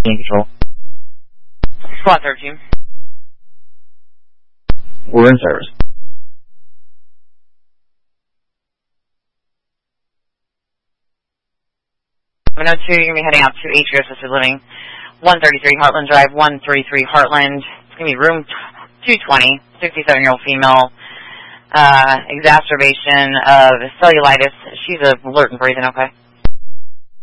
In control. Squad 13. We're in service. 702, you're going to be heading out to Atrio Assisted Living, 133 Heartland Drive, 133 Heartland. It's going to be room 220, 67-year-old female, exacerbation of cellulitis. She's alert and breathing okay.